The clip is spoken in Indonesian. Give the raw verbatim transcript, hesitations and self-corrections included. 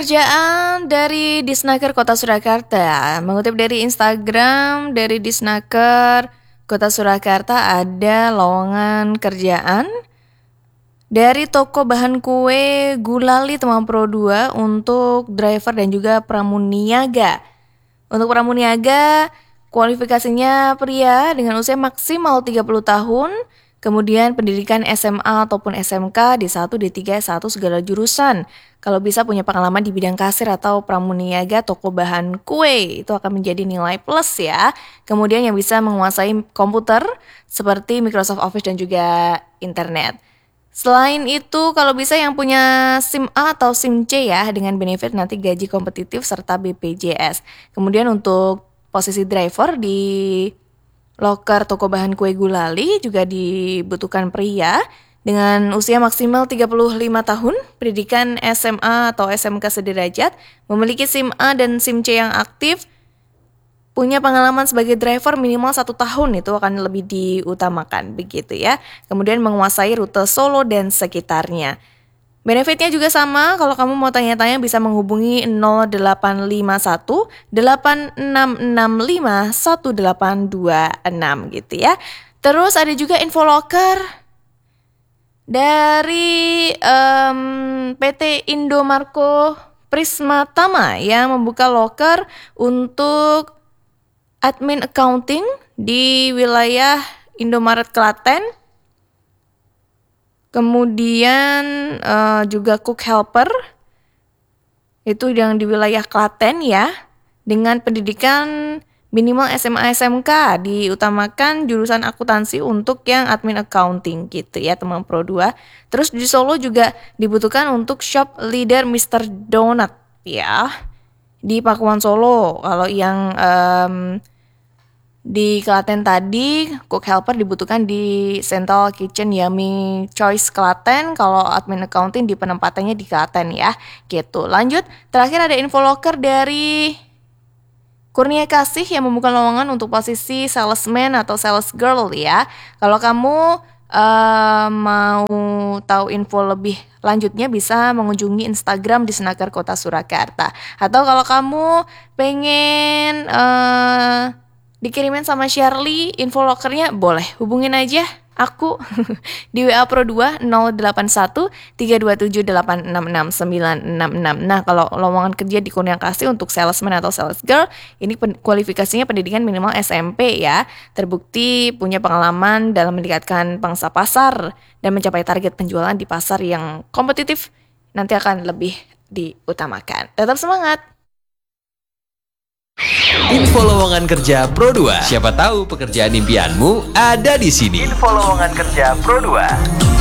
Kerjaan dari Disnaker Kota Surakarta. Mengutip dari Instagram dari Disnaker Kota Surakarta, ada lowongan kerjaan dari toko bahan kue Gulali Temang Pro dua untuk driver dan juga pramuniaga. Untuk pramuniaga, kualifikasinya pria dengan usia maksimal tiga puluh tahun, kemudian pendidikan S M A ataupun S M K D satu, D tiga, S satu segala jurusan. Kalau bisa punya pengalaman di bidang kasir atau pramuniaga toko bahan kue, itu akan menjadi nilai plus ya. Kemudian yang bisa menguasai komputer seperti Microsoft Office dan juga internet. Selain itu, kalau bisa yang punya SIM A atau SIM C ya, dengan benefit nanti gaji kompetitif serta B P J S. Kemudian untuk posisi driver di loker toko bahan kue Gulali juga dibutuhkan pria dengan usia maksimal tiga puluh lima tahun, pendidikan S M A atau S M K sederajat, memiliki SIM A dan SIM C yang aktif, punya pengalaman sebagai driver minimal satu tahun, itu akan lebih diutamakan begitu ya. Kemudian menguasai rute Solo dan sekitarnya. Benefitnya juga sama, kalau kamu mau tanya-tanya bisa menghubungi nol delapan lima satu delapan enam enam lima satu delapan dua enam gitu ya. Terus ada juga info loker dari um, P T Indomarko Prisma Tama yang membuka loker untuk admin accounting di wilayah Indomaret Klaten. Kemudian uh, juga cook helper, itu yang di wilayah Klaten ya, dengan pendidikan minimal S M A S M K, diutamakan jurusan akuntansi untuk yang admin accounting gitu ya, Temang Pro dua. Terus di Solo juga dibutuhkan untuk shop leader mister Donut ya, di Pakuan Solo. Kalau yang um, di Klaten tadi, cook helper dibutuhkan di Central Kitchen Yummy Choice Klaten. Kalau admin accounting di penempatannya di Klaten ya, gitu. Lanjut, terakhir ada info loker dari Kurnia Kasih yang membuka lowongan untuk posisi salesman atau sales girl ya. Kalau kamu uh, mau tahu info lebih lanjutnya bisa mengunjungi Instagram Disnaker Kota Surakarta. Atau kalau kamu pengen uh, dikirimin sama Shirley info lokernya, boleh hubungin aja aku di W A Pro dua nol delapan satu tiga dua tujuh delapan enam enam sembilan enam enam. Nah, kalau lowongan kerja di Kurnia Kasih untuk salesman atau sales girl, ini pen- kualifikasinya pendidikan minimal S M P ya. Terbukti punya pengalaman dalam meningkatkan pangsa pasar dan mencapai target penjualan di pasar yang kompetitif, nanti akan lebih diutamakan. Tetap semangat! Info lowongan kerja Pro dua. Siapa tahu pekerjaan impianmu ada di sini. Info lowongan kerja Pro dua.